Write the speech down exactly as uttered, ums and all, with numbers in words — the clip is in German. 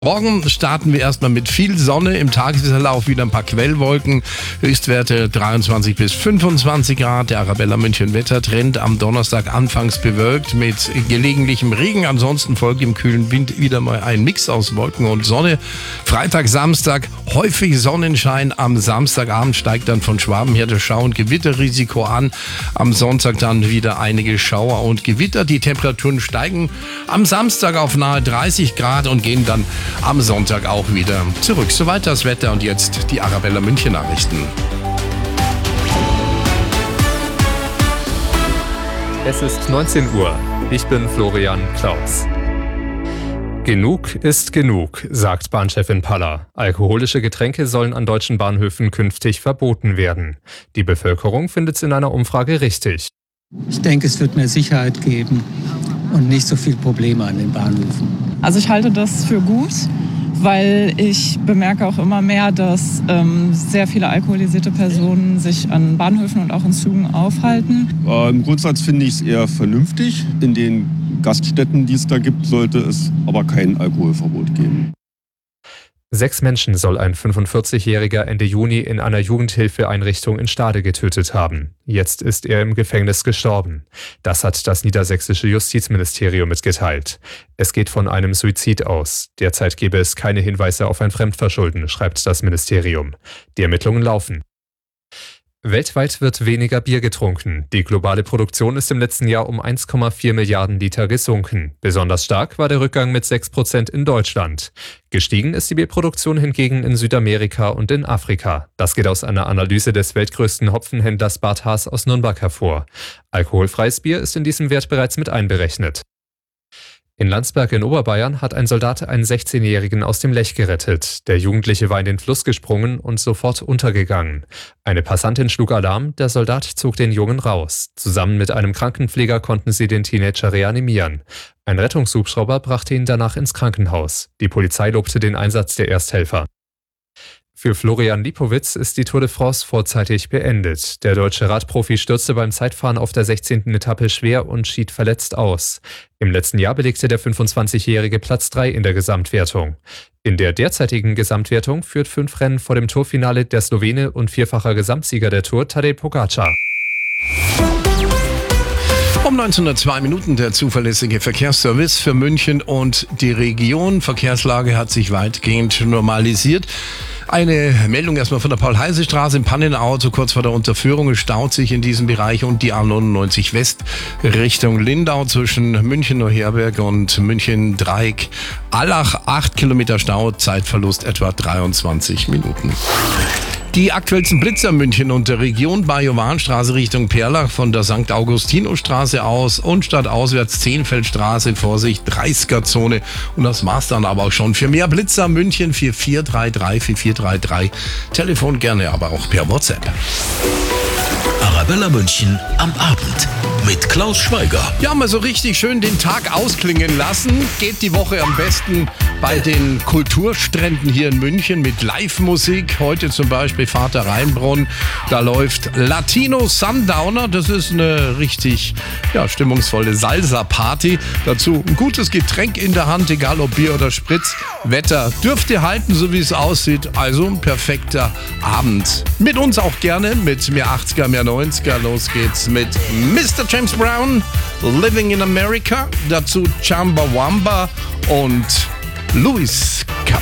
Morgen starten wir erstmal mit viel Sonne, im Tagesverlauf wieder ein paar Quellwolken, Höchstwerte dreiundzwanzig bis fünfundzwanzig Grad. Der Arabella München Wettertrend am Donnerstag anfangs bewölkt mit gelegentlichem Regen, ansonsten folgt im kühlen Wind wieder mal ein Mix aus Wolken und Sonne. Freitag, Samstag häufig Sonnenschein, am Samstagabend steigt dann von Schwaben her das Schau- und Gewitterrisiko an, am Sonntag dann wieder einige Schauer und Gewitter. Die Temperaturen steigen am Samstag auf nahe dreißig Grad und gehen dann am Sonntag auch wieder zurück. Soweit das Wetter und jetzt die Arabella München Nachrichten. Es ist neunzehn Uhr. Ich bin Florian Klaus. Genug ist genug, sagt Bahnchefin Paller. Alkoholische Getränke sollen an deutschen Bahnhöfen künftig verboten werden. Die Bevölkerung findet es in einer Umfrage richtig. Ich denke, es wird mehr Sicherheit geben und nicht so viele Probleme an den Bahnhöfen. Also ich halte das für gut, weil ich bemerke auch immer mehr, dass ähm, sehr viele alkoholisierte Personen sich an Bahnhöfen und auch in Zügen aufhalten. Äh, Im Grundsatz finde ich es eher vernünftig. In den Gaststätten, die es da gibt, sollte es aber kein Alkoholverbot geben. Sechs Menschen soll ein fünfundvierzigjähriger Ende Juni in einer Jugendhilfeeinrichtung in Stade getötet haben. Jetzt ist er im Gefängnis gestorben. Das hat das niedersächsische Justizministerium mitgeteilt. Es geht von einem Suizid aus. Derzeit gebe es keine Hinweise auf ein Fremdverschulden, schreibt das Ministerium. Die Ermittlungen laufen. Weltweit wird weniger Bier getrunken. Die globale Produktion ist im letzten Jahr um eins Komma vier Milliarden Liter gesunken. Besonders stark war der Rückgang mit sechs Prozent in Deutschland. Gestiegen ist die Bierproduktion hingegen in Südamerika und in Afrika. Das geht aus einer Analyse des weltgrößten Hopfenhändlers Bart Haas aus Nürnberg hervor. Alkoholfreies Bier ist in diesem Wert bereits mit einberechnet. In Landsberg in Oberbayern hat ein Soldat einen sechzehnjährigen aus dem Lech gerettet. Der Jugendliche war in den Fluss gesprungen und sofort untergegangen. Eine Passantin schlug Alarm, der Soldat zog den Jungen raus. Zusammen mit einem Krankenpfleger konnten sie den Teenager reanimieren. Ein Rettungshubschrauber brachte ihn danach ins Krankenhaus. Die Polizei lobte den Einsatz der Ersthelfer. Für Florian Lipowitz ist die Tour de France vorzeitig beendet. Der deutsche Radprofi stürzte beim Zeitfahren auf der sechzehnten Etappe schwer und schied verletzt aus. Im letzten Jahr belegte der fünfundzwanzigjährige Platz drei in der Gesamtwertung. In der derzeitigen Gesamtwertung führt fünf Rennen vor dem Tourfinale der Slowene und vierfacher Gesamtsieger der Tour Tadej Pogačar. Um neunzehn Uhr zwei Minuten der zuverlässige Verkehrsservice für München und die Region. Verkehrslage hat sich weitgehend normalisiert. Eine Meldung erstmal von der Paul-Heise-Straße im Pannenauto, kurz vor der Unterführung. Es staut sich in diesem Bereich und die A neunundneunzig West Richtung Lindau zwischen München-Neuherberg und München-Dreieck. Allach, acht Kilometer Stau, Zeitverlust etwa dreiundzwanzig Minuten. Die aktuellsten Blitzer München und der Region: Bajowanstraße Richtung Perlach von der Sankt Augustinusstraße aus und stadtauswärts Zehnfeldstraße, Vorsicht, dreißiger Zone. Und das war's dann aber auch schon. Für mehr Blitzer München vier vier drei drei vier vier drei drei. Telefon gerne, aber auch per WhatsApp. Arabella München am Abend mit Klaus Schweiger. Ja, mal so richtig schön den Tag ausklingen lassen. Geht die Woche am besten bei den Kulturstränden hier in München mit Live-Musik. Heute zum Beispiel Vater Rheinbrunn. Da läuft Latino Sundowner. Das ist eine richtig ja, stimmungsvolle Salsa-Party. Dazu ein gutes Getränk in der Hand, egal ob Bier oder Spritz. Wetter dürfte halten, so wie es aussieht. Also ein perfekter Abend. Mit uns auch gerne, mit mehr achtziger, mehr neunziger. Los geht's mit Mister James Brown, Living in America. Dazu Chumbawamba und Louis